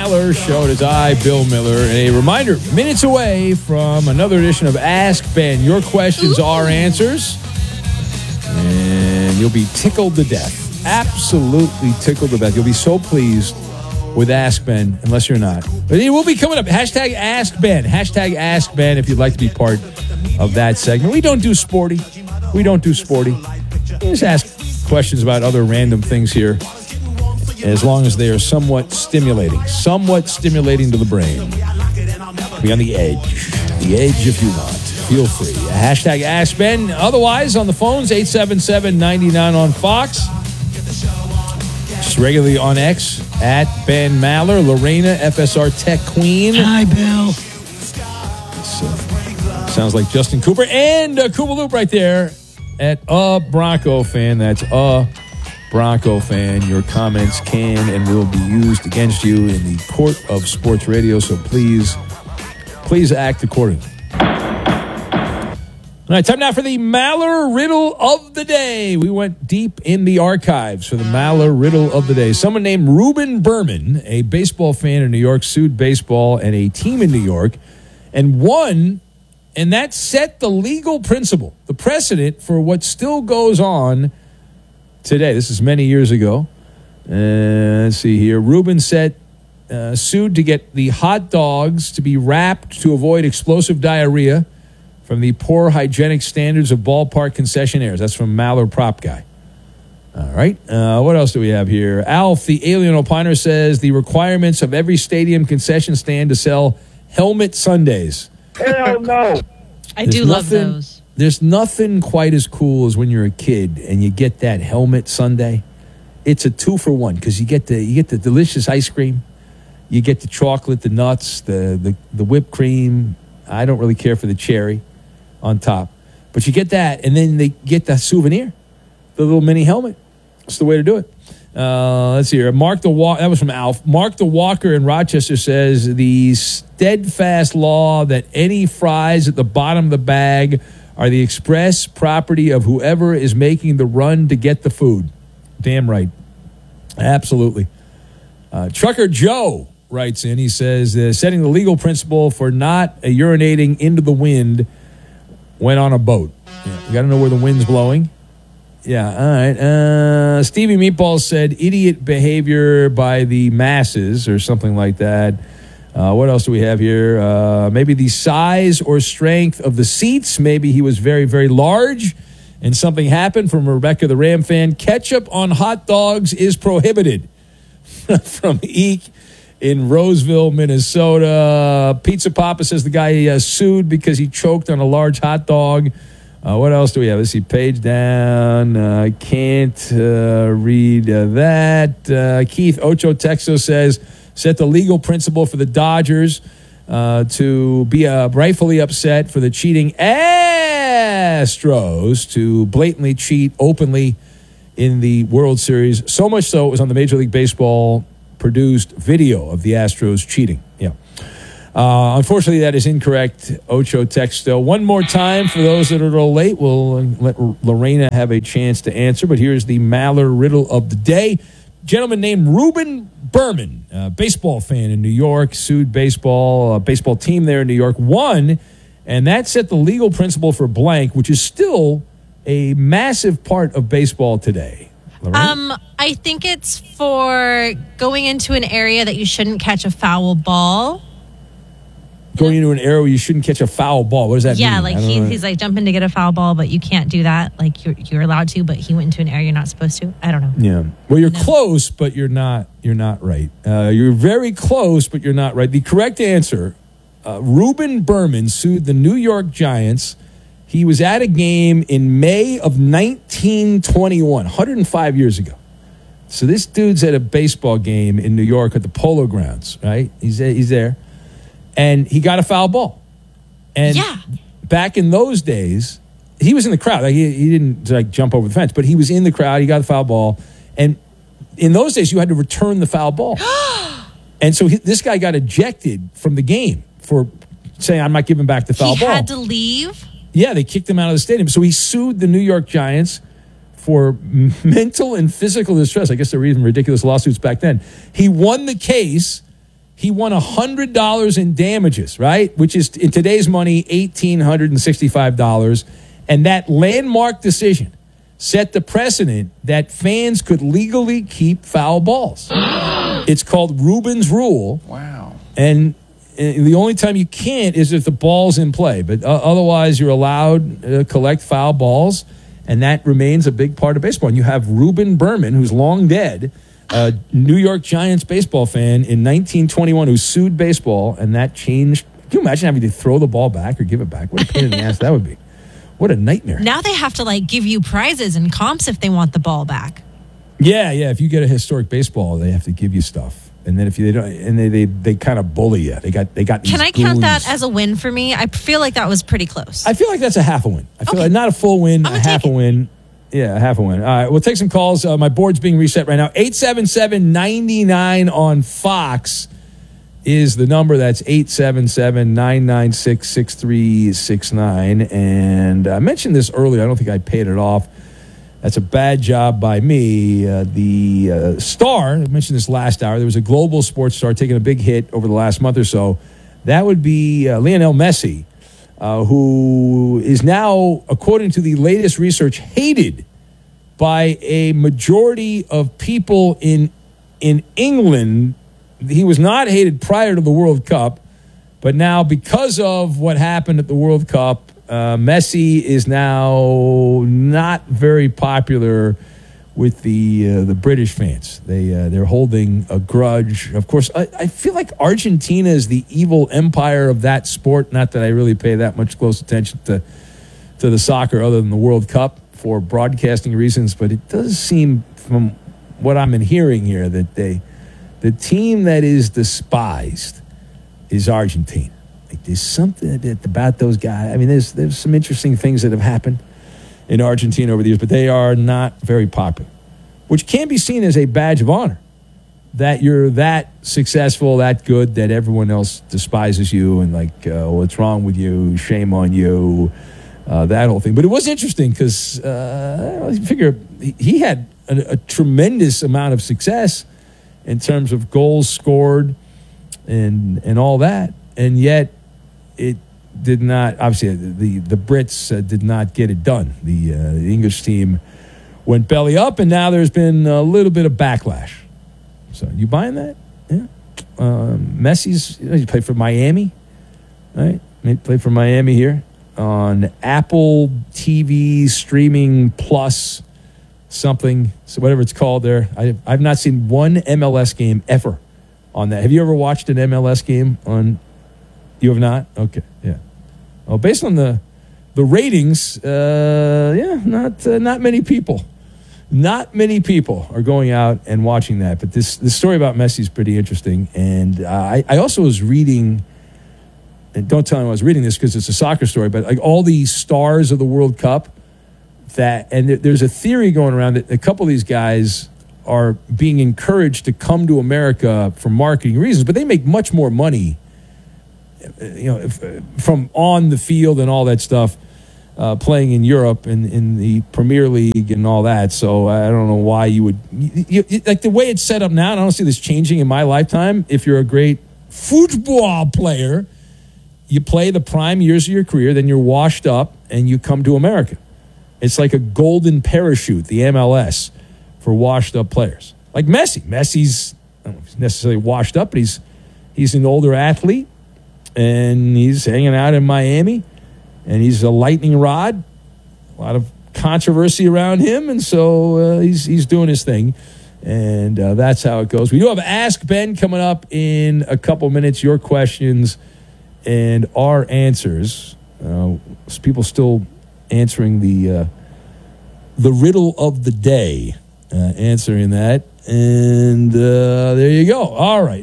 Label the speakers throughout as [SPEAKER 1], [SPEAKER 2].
[SPEAKER 1] Maller Show. It is I, Bill Miller. And a reminder, minutes away from another edition of Ask Ben. Your questions are answers. And you'll be tickled to death. Absolutely tickled to death. You'll be so pleased with Ask Ben, unless you're not. But it will be coming up. Hashtag Ask Ben. Hashtag Ask Ben if you'd like to be part of that segment. We don't do sporty. We just ask questions about other random things here, as long as they are somewhat stimulating to the brain. Be on the edge. The edge if you want. Feel free. Hashtag Ask Ben. Otherwise, on the phones, 877-99 on Fox. Just regularly on X, at Ben Maller. Lorena, FSR Tech Queen.
[SPEAKER 2] Hi, Bill.
[SPEAKER 1] Sounds like Justin Cooper. And Cooper Loop right there at a Bronco fan. That's a Bronco fan. Your comments can and will be used against you in the court of sports radio, so please act accordingly. All right, time now for the Maller Riddle of the Day. We went deep in the archives for the Maller Riddle of the Day. Someone named Reuben Berman, a baseball fan in New York, sued baseball and a team in New York and won, and that set the legal principle, the precedent for what still goes on today. This is many years ago. Let's see here. Reuben sued to get the hot dogs to be wrapped to avoid explosive diarrhea from the poor hygienic standards of ballpark concessionaires. That's from Maller Prop Guy. All right. What else do we have here? Alf, the alien opiner, says the requirements of every stadium concession stand to sell helmet sundaes.
[SPEAKER 3] Hell no.
[SPEAKER 2] I do love those.
[SPEAKER 1] There's nothing quite as cool as when you're a kid and you get that helmet sundae. It's a 2-for-1 because you get the delicious ice cream, you get the chocolate, the nuts, the whipped cream. I don't really care for the cherry on top, but you get that, and then they get the souvenir, the little mini helmet. That's the way to do it. Let's see here. That was from Alf. Mark the Walker in Rochester says the steadfast law that any fries at the bottom of the bag are the express property of whoever is making the run to get the food. Damn right. Absolutely. Trucker Joe writes in. He says, setting the legal principle for not urinating into the wind when on a boat. Yeah, you got to know where the wind's blowing. Yeah, all right. Stevie Meatballs said idiot behavior by the masses or something like that. What else do we have here? Maybe the size or strength of the seats. Maybe he was very, very large and something happened. From Rebecca the Ram fan. Ketchup on hot dogs is prohibited. From Eek in Roseville, Minnesota. Pizza Papa says the guy sued because he choked on a large hot dog. What else do we have? Let's see, page down. I can't read that. Keith Ocho Texo says, set the legal principle for the Dodgers to be rightfully upset for the cheating Astros to blatantly cheat openly in the World Series. So much so, it was on the Major League Baseball produced video of the Astros cheating. Yeah. Unfortunately, that is incorrect, Ocho Texto. One more time for those that are a little late. We'll let Lorena have a chance to answer, but here's the Maller Riddle of the Day. Gentleman named Reuben Berman, a baseball fan in New York, sued a baseball team there in New York, won, and that set the legal principle for blank, which is still a massive part of baseball today. Lorena?
[SPEAKER 2] I think it's for going into an area that you shouldn't catch a foul ball.
[SPEAKER 1] Going into an area where you shouldn't catch a foul ball. What does that mean?
[SPEAKER 2] Yeah, like he's like jumping to get a foul ball, but you can't do that. Like you're allowed to, but he went into an area you're not supposed to. I don't know.
[SPEAKER 1] Yeah. Well, you're close, but you're not right. You're very close, but you're not right. The correct answer, Reuben Berman sued the New York Giants. He was at a game in May of 1921, 105 years ago. So this dude's at a baseball game in New York at the Polo Grounds, right? He's there. And he got a foul ball. And back in those days, he was in the crowd. Like he didn't jump over the fence, but he was in the crowd. He got the foul ball. And in those days, you had to return the foul ball. And so this guy got ejected from the game for saying, I'm not giving back the foul ball.
[SPEAKER 2] He had to leave?
[SPEAKER 1] Yeah, they kicked him out of the stadium. So he sued the New York Giants for mental and physical distress. I guess there were even ridiculous lawsuits back then. He won the case, he won $100 in damages, right? Which is, in today's money, $1,865. And that landmark decision set the precedent that fans could legally keep foul balls. It's called Rubin's Rule.
[SPEAKER 3] Wow.
[SPEAKER 1] And the only time you can't is if the ball's in play. But otherwise, you're allowed to collect foul balls, and that remains a big part of baseball. And you have Reuben Berman, who's long dead, a New York Giants baseball fan in 1921 who sued baseball, and that changed. Can you imagine having to throw the ball back or give it back? What a pain in the ass that would be. What a nightmare.
[SPEAKER 2] Now they have to give you prizes and comps if they want the ball back.
[SPEAKER 1] Yeah. If you get a historic baseball, they have to give you stuff. And then if they don't, and they kind of bully you. They got these
[SPEAKER 2] Can I count
[SPEAKER 1] goons.
[SPEAKER 2] that as a win for me? I feel like that was pretty close.
[SPEAKER 1] I feel like that's a half a win. I feel like not a full win, a half a win. Yeah, a half a win. All right, we'll take some calls. My board's being reset right now. 877-99 on Fox is the number. That's 877-996-6369. And I mentioned this earlier. I don't think I paid it off. That's a bad job by me. The star, I mentioned this last hour, there was a global sports star taking a big hit over the last month or so. That would be Lionel Messi, who is now, according to the latest research, hated by a majority of people in England. He was not hated prior to the World Cup, but now because of what happened at the World Cup, Messi is now not very popular with the British fans. They're holding a grudge. Of course, I feel like Argentina is the evil empire of that sport. Not that I really pay that much close attention to the soccer other than the World Cup for broadcasting reasons, but it does seem from what I'm hearing here that the team that is despised is Argentina. There's something about those guys. I mean, there's some interesting things that have happened in Argentina over the years, but they are not very popular, which can be seen as a badge of honor that you're that successful, that good, that everyone else despises you and what's wrong with you, shame on you, that whole thing. But it was interesting because I figure he had a tremendous amount of success in terms of goals scored and all that, and yet it did not. Obviously, the Brits did not get it done. The English team went belly up, and now there's been a little bit of backlash. So, you buying that? Yeah. Messi's, he played for Miami, right? He played for Miami here on Apple TV streaming plus something, so whatever it's called there. I've not seen one MLS game ever on that. Have you ever watched an MLS game on? You have not? Okay, yeah. Well, based on the ratings, not many people. Not many people are going out and watching that. But this story about Messi is pretty interesting. And I also was reading, and don't tell me I was reading this because it's a soccer story, but all these stars of the World Cup, and there's a theory going around that a couple of these guys are being encouraged to come to America for marketing reasons, but they make much more money from on the field and all that stuff, playing in Europe and in the Premier League and all that. So I don't know why you would like the way it's set up now. And I don't see this changing in my lifetime. If you're a great football player, you play the prime years of your career, then you're washed up and you come to America. It's like a golden parachute, the MLS, for washed up players like Messi. Messi's, I don't know if he's necessarily washed up, but he's an older athlete. And he's hanging out in Miami, and he's a lightning rod. A lot of controversy around him, and so he's doing his thing. And that's how it goes. We do have Ask Ben coming up in a couple minutes. Your questions and our answers. People still answering the riddle of the day, answering that. And there you go. All right.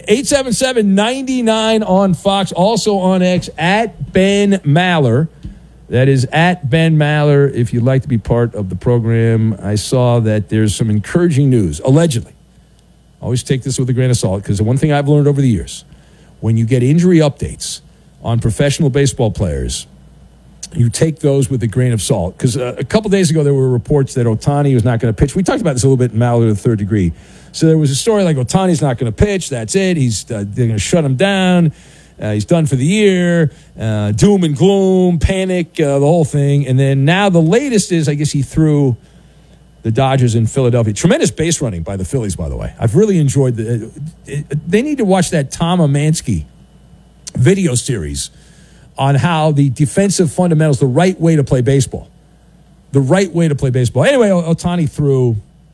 [SPEAKER 1] 877-99 on Fox. Also on X, at Ben Maller. That is at Ben Maller if you'd like to be part of the program. I saw that there's some encouraging news, allegedly. Always take this with a grain of salt, because the one thing I've learned over the years, when you get injury updates on professional baseball players, you take those with a grain of salt. Because a couple days ago, there were reports that Ohtani was not going to pitch. We talked about this a little bit in Mallard of the Third Degree. So there was a story like Ohtani's not going to pitch. That's it. They're going to shut him down. He's done for the year. Doom and gloom, panic, the whole thing. And then now the latest is, I guess he threw the Dodgers in Philadelphia. Tremendous base running by the Phillies, by the way. I've really enjoyed they need to watch that Tom Amansky video series on how the defensive fundamentals, the right way to play baseball. The right way to play baseball. Anyway, Ohtani threw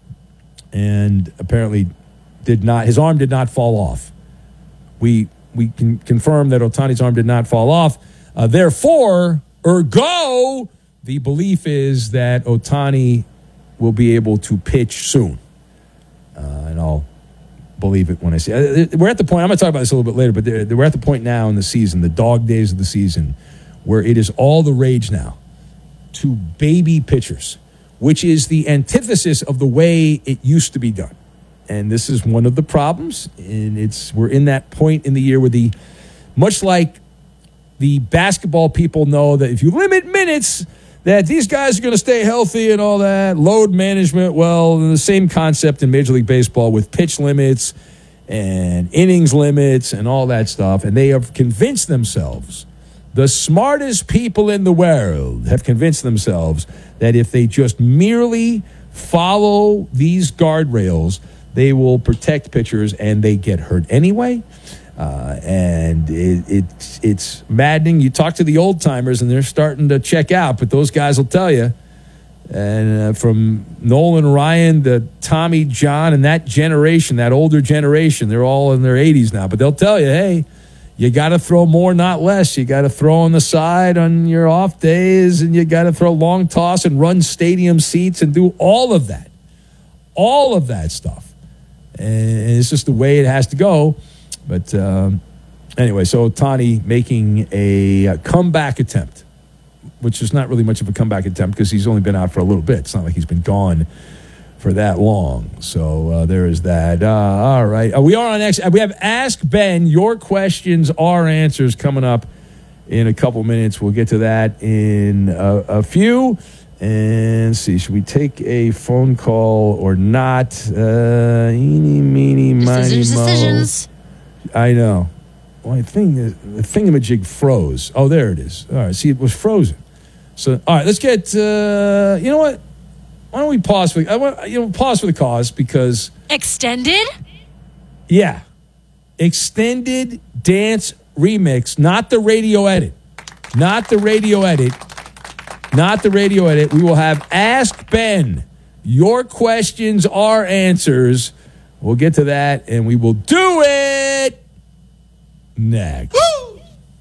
[SPEAKER 1] and apparently his arm did not fall off. We can confirm that Ohtani's arm did not fall off. Therefore, ergo, the belief is that Ohtani will be able to pitch soon. And I'll believe it when I say it. We're at the point, I'm going to talk about this a little bit later, but we're at the point now in the season, the dog days of the season, where it is all the rage now to baby pitchers, which is the antithesis of the way it used to be done. And this is one of the problems. And we're in that point in the year where much like the basketball people know that if you limit minutes, that these guys are going to stay healthy and all that, load management. Well, the same concept in Major League Baseball with pitch limits and innings limits and all that stuff. And they have convinced themselves, the smartest people in the world have convinced themselves that if they just merely follow these guardrails, they will protect pitchers, and they get hurt anyway. And it's maddening. You talk to the old timers, and they're starting to check out, but those guys will tell you. And from Nolan Ryan to Tommy John and that generation, that older generation, they're all in their 80s now, but they'll tell you, hey, you got to throw more, not less. You got to throw on the side on your off days, and you got to throw long toss and run stadium seats and do all of that stuff. And it's just the way it has to go. But anyway, so Ohtani making a comeback attempt, which is not really much of a comeback attempt because he's only been out for a little bit. It's not like he's been gone for that long. So there is that. All right. We are on next. We have Ask Ben. Your questions, our answers coming up in a couple minutes. We'll get to that in a few. And see, should we take a phone call or not? Eeny, meeny, miny, mo.
[SPEAKER 2] Decisions.
[SPEAKER 1] I know. Well, I think the thingamajig froze. Oh, there it is. All right. See, it was frozen. So, all right, let's get. You know what? Why don't we pause for? Pause for the cause because
[SPEAKER 2] extended.
[SPEAKER 1] Yeah, extended dance remix, not the radio edit, not the radio edit. Not the radio edit. We will have Ask Ben. Your questions, our answers. We'll get to that, and we will do it next. Woo!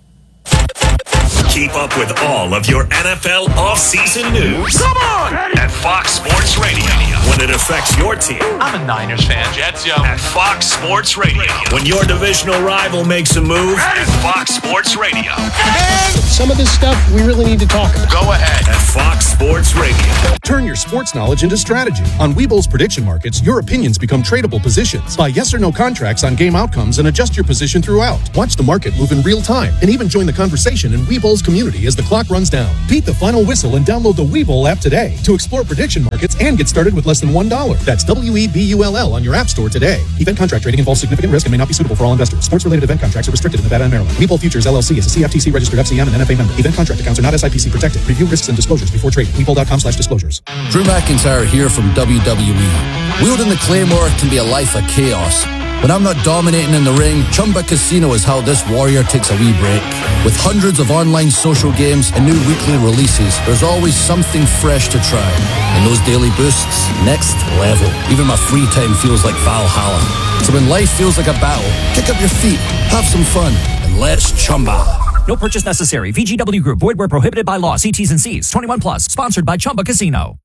[SPEAKER 3] Keep up with all of your NFL offseason news.
[SPEAKER 4] Come on!
[SPEAKER 3] At Fox Sports Radio. When it affects your team.
[SPEAKER 4] I'm a Niners fan. Jets, yo.
[SPEAKER 3] At Fox Sports Radio. When your divisional rival makes a move. At Fox Sports Radio.
[SPEAKER 5] And some of this stuff we really need to talk about.
[SPEAKER 3] Go ahead. At Fox Sports Radio.
[SPEAKER 6] Turn your sports knowledge into strategy. On Webull's prediction markets, your opinions become tradable positions. Buy yes or no contracts on game outcomes and adjust your position throughout. Watch the market move in real time and even join the conversation in Webull's community as the clock runs down. Beat the final whistle and download the Webull app today to explore prediction markets and get started with less than $1. That's WEBULL on your app store today. Event contract trading involves significant risk and may not be suitable for all investors. Sports-related event contracts are restricted in Nevada and Maryland. Webull Futures LLC is a CFTC registered FCM and NFA member. Event contract accounts are not SIPC protected. Review risks and disclosures before trading. Webull.com/disclosures.
[SPEAKER 7] Drew McIntyre here from WWE. Wielding the Claymore can be a life of chaos. When I'm not dominating in the ring, Chumba Casino is how this warrior takes a wee break. With hundreds of online social games and new weekly releases, there's always something fresh to try. And those daily boosts, next level. Even my free time feels like Valhalla. So when life feels like a battle, kick up your feet, have some fun, and let's Chumba.
[SPEAKER 8] No purchase necessary. VGW Group. Void where prohibited by law. See T's and C's. 21 plus. Sponsored by Chumba Casino.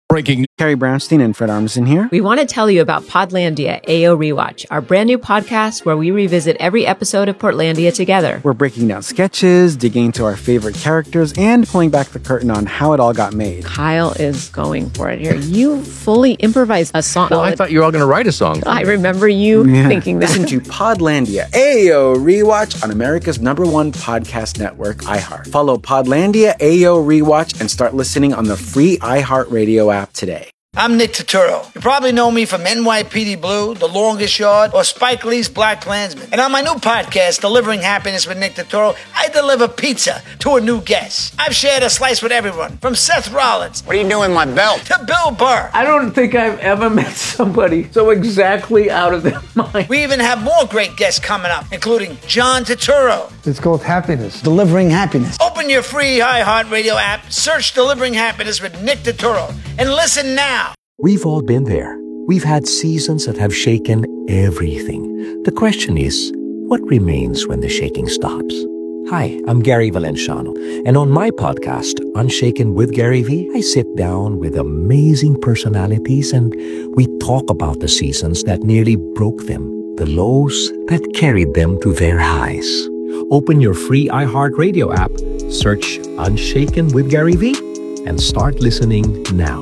[SPEAKER 8] Breaking.
[SPEAKER 9] Carrie Brownstein and Fred Armisen here.
[SPEAKER 10] We want to tell you about Podlandia AO Rewatch, our brand new podcast where we revisit every episode of Portlandia together.
[SPEAKER 9] We're breaking down sketches, digging into our favorite characters, and pulling back the curtain on how it all got made.
[SPEAKER 10] Kyle is going for it here. You fully improvised a song.
[SPEAKER 8] Well, I thought you were all going to write a song.
[SPEAKER 10] I remember you thinking that.
[SPEAKER 9] Listen to Podlandia AO Rewatch on America's #1 podcast network, iHeart. Follow Podlandia AO Rewatch and start listening on the free iHeartRadio app today.
[SPEAKER 11] I'm Nick Turturro. You probably know me from NYPD Blue, The Longest Yard, or Spike Lee's Black Klansman. And on my new podcast, Delivering Happiness with Nick Turturro, I deliver pizza to a new guest. I've shared a slice with everyone, from Seth Rollins.
[SPEAKER 12] What are you doing with my belt?
[SPEAKER 11] To Bill Burr.
[SPEAKER 13] I don't think I've ever met somebody so exactly out of their mind.
[SPEAKER 11] We even have more great guests coming up, including John Turturro.
[SPEAKER 14] It's called Happiness. Delivering Happiness.
[SPEAKER 11] Open your free iHeartRadio app, search Delivering Happiness with Nick Turturro, and listen now.
[SPEAKER 15] We've all been there. We've had seasons that have shaken everything. The question is, what remains when the shaking stops? Hi, I'm Gary Valenciano, and on my podcast, Unshaken with Gary V, I sit down with amazing personalities and we talk about the seasons that nearly broke them, the lows that carried them to their highs. Open your free iHeartRadio app, search Unshaken with Gary V, and start listening now.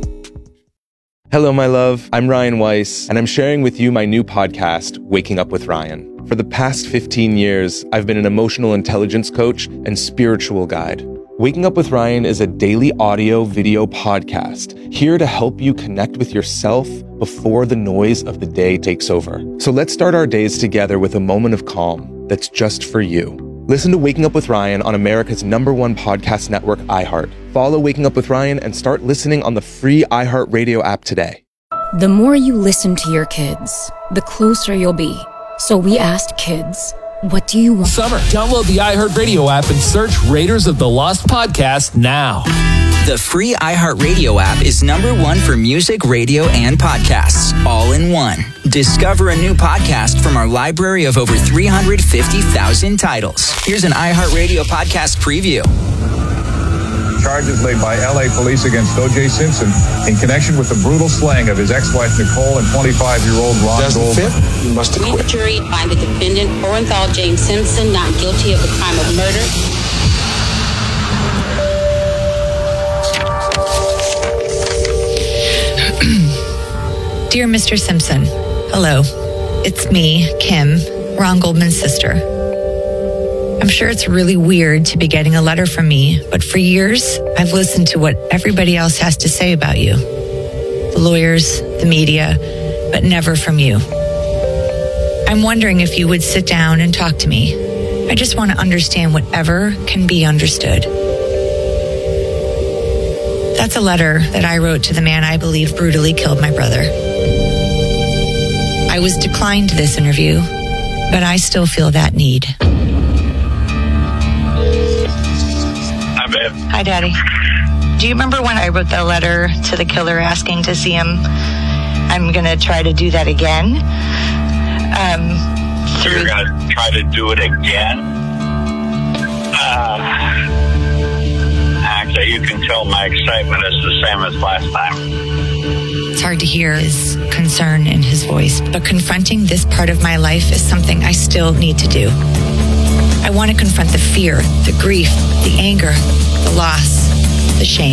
[SPEAKER 16] Hello, my love. I'm Ryan Weiss, and I'm sharing with you my new podcast, Waking Up with Ryan. For the past 15 years, I've been an emotional intelligence coach and spiritual guide. Waking Up with Ryan is a daily audio video podcast here to help you connect with yourself before the noise of the day takes over. So let's start our days together with a moment of calm that's just for you. Listen to Waking Up with Ryan on America's #1 podcast network, iHeart. Follow Waking Up with Ryan and start listening on the free iHeartRadio app today.
[SPEAKER 17] The more you listen to your kids, the closer you'll be. So we asked kids, what do you want?
[SPEAKER 18] Summer. Download the iHeartRadio app and search Raiders of the Lost Podcast now.
[SPEAKER 19] The free iHeartRadio app is #1 for music, radio, and podcasts, all in one. Discover a new podcast from our library of over 350,000 titles. Here's an iHeartRadio podcast preview.
[SPEAKER 20] Charges laid by LA police against O.J. Simpson in connection with the brutal slaying of his ex-wife Nicole and 25-year-old Ron Goldman.
[SPEAKER 21] You must acquit. We, the jury, find the defendant, Orenthal James Simpson, not guilty of the crime of murder.
[SPEAKER 22] Dear Mr. Simpson, hello. It's me, Kim, Ron Goldman's sister. I'm sure it's really weird to be getting a letter from me, but for years, I've listened to what everybody else has to say about you. The lawyers, the media, but never from you. I'm wondering if you would sit down and talk to me. I just want to understand whatever can be understood. That's a letter that I wrote to the man I believe brutally killed my brother. I was declined this interview, but I still feel that need.
[SPEAKER 23] Hi, babe.
[SPEAKER 22] Hi, Daddy. Do you remember when I wrote that letter to the killer asking to see him? I'm going to try to do that again.
[SPEAKER 23] You're going to try to do it again? Actually, you can tell my excitement is the same as last time.
[SPEAKER 22] It's hard to hear his concern in his voice, but confronting this part of my life is something I still need to do. I want to confront the fear, the grief, the anger, the loss, the shame.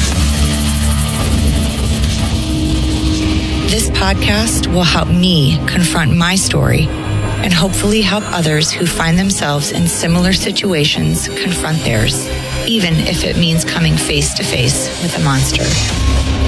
[SPEAKER 22] This podcast will help me confront my story and hopefully help others who find themselves in similar situations confront theirs, even if it means coming face to face with a monster.